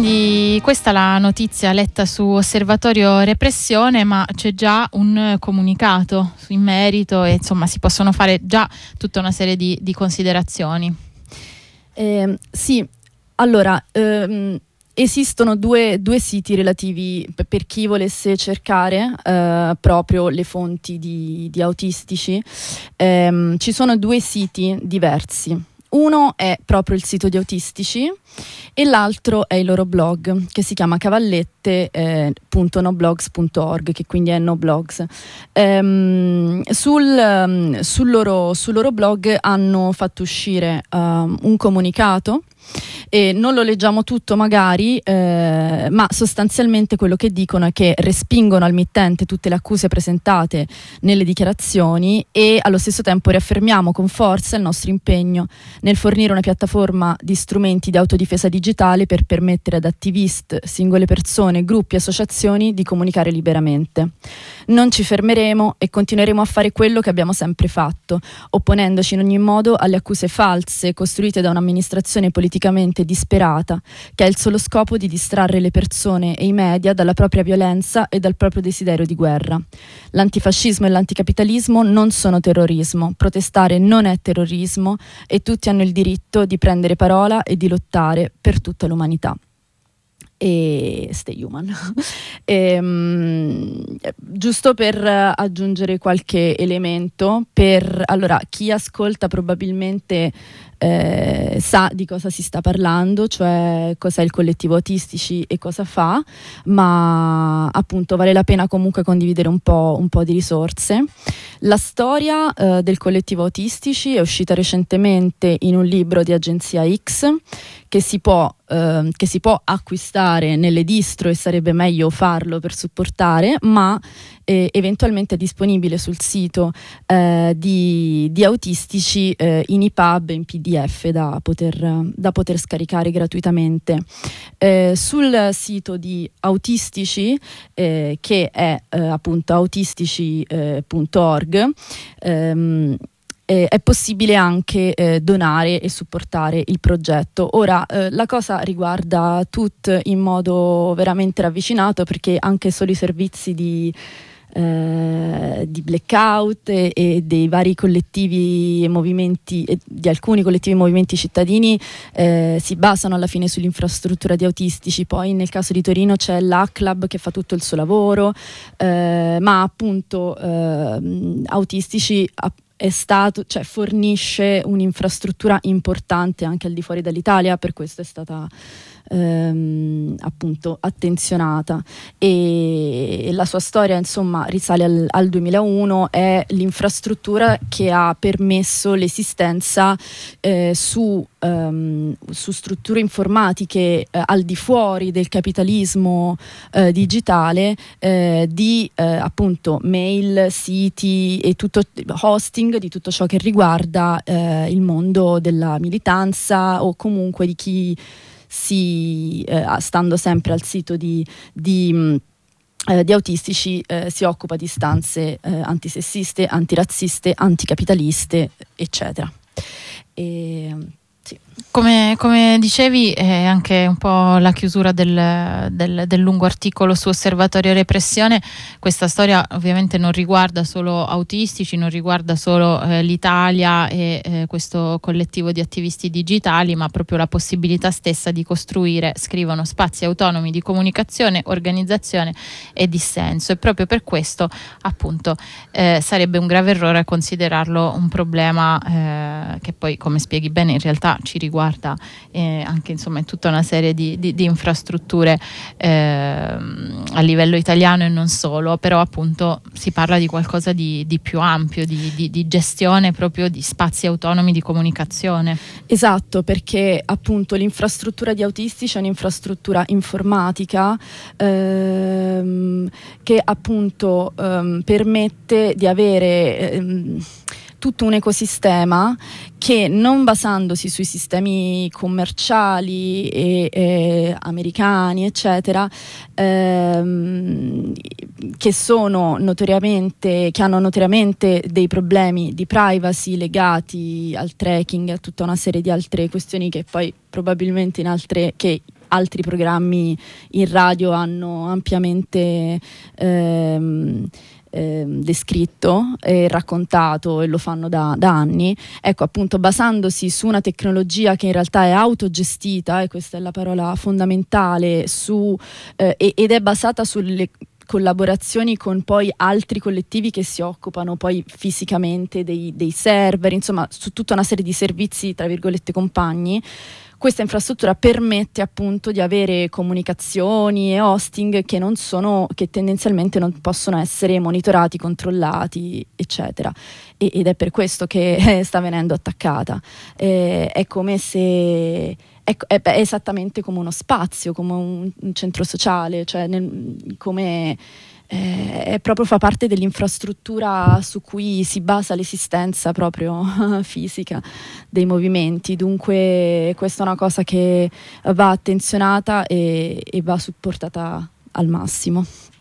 quindi questa è la notizia letta su Osservatorio Repressione, ma c'è già un comunicato in merito e insomma si possono fare già tutta una serie di considerazioni. Sì, allora esistono due siti relativi per chi volesse cercare proprio le fonti di autistici. Ci sono due siti diversi. Uno è proprio il sito di Autistici e l'altro è il loro blog, che si chiama cavallette.noblogs.org, che quindi è noblogs. Sul loro blog hanno fatto uscire un comunicato, e non lo leggiamo tutto magari, ma sostanzialmente quello che dicono è che respingono al mittente tutte le accuse presentate nelle dichiarazioni e allo stesso tempo riaffermiamo con forza il nostro impegno nel fornire una piattaforma di strumenti di autodifesa digitale per permettere ad attivisti, singole persone, gruppi e associazioni di comunicare liberamente. Non ci fermeremo e continueremo a fare quello che abbiamo sempre fatto, opponendoci in ogni modo alle accuse false costruite da un'amministrazione politicamente disperata, che ha il solo scopo di distrarre le persone e i media dalla propria violenza e dal proprio desiderio di guerra. L'antifascismo e l'anticapitalismo non sono terrorismo, protestare non è terrorismo e tutti hanno il diritto di prendere parola e di lottare per tutta l'umanità. E stay human. Giusto per aggiungere qualche elemento, allora chi ascolta probabilmente sa di cosa si sta parlando, cioè cos'è il collettivo Autistici e cosa fa, ma appunto vale la pena comunque condividere un po' di risorse. La storia del collettivo Autistici è uscita recentemente in un libro di Agenzia X che si può acquistare nelle distro e sarebbe meglio farlo per supportare, ma eventualmente è disponibile sul sito di Autistici in EPUB e in PDF da poter scaricare gratuitamente. Sul sito di Autistici, che è appunto autistici.org, è possibile anche donare e supportare il progetto. Ora, la cosa riguarda TUT in modo veramente ravvicinato, perché anche solo i servizi di blackout e dei vari collettivi e movimenti, di alcuni collettivi e movimenti cittadini si basano alla fine sull'infrastruttura di Autistici. Poi nel caso di Torino c'è l'A-Club che fa tutto il suo lavoro, ma appunto Autistici fornisce un'infrastruttura importante anche al di fuori dall'Italia, per questo è stata appunto attenzionata, e la sua storia insomma risale al 2001. È l'infrastruttura che ha permesso l'esistenza su strutture informatiche al di fuori del capitalismo digitale, di appunto mail, siti e tutto hosting di tutto ciò che riguarda il mondo della militanza, o comunque di chi stando sempre al sito di Autistici si occupa di istanze antisessiste, antirazziste, anticapitaliste, eccetera. Sì. Come dicevi, è anche un po' la chiusura del lungo articolo su Osservatorio Repressione. Questa storia ovviamente non riguarda solo Autistici, non riguarda solo l'Italia e questo collettivo di attivisti digitali, ma proprio la possibilità stessa di costruire, scrivono, spazi autonomi di comunicazione, organizzazione e dissenso. E proprio per questo appunto sarebbe un grave errore considerarlo un problema che poi, come spieghi bene, in realtà ci riguarda anche insomma in tutta una serie di infrastrutture a livello italiano e non solo, però appunto si parla di qualcosa di più ampio, di gestione proprio di spazi autonomi di comunicazione. Esatto, perché appunto l'infrastruttura di Autistici è un'infrastruttura informatica che appunto permette di avere tutto un ecosistema che, non basandosi sui sistemi commerciali e americani eccetera, che hanno notoriamente dei problemi di privacy legati al tracking e a tutta una serie di altre questioni che poi probabilmente altri programmi in radio hanno ampiamente descritto e raccontato, e lo fanno da anni. Ecco, appunto, basandosi su una tecnologia che in realtà è autogestita, e questa è la parola fondamentale, ed è basata sulle collaborazioni con poi altri collettivi che si occupano poi fisicamente dei server, insomma su tutta una serie di servizi tra virgolette compagni. Questa infrastruttura permette appunto di avere comunicazioni e hosting che tendenzialmente non possono essere monitorati, controllati, eccetera. Ed è per questo che sta venendo attaccata. È come se è esattamente come uno spazio, come un centro sociale, cioè proprio fa parte dell'infrastruttura su cui si basa l'esistenza proprio fisica dei movimenti. Dunque questa è una cosa che va attenzionata e va supportata al massimo.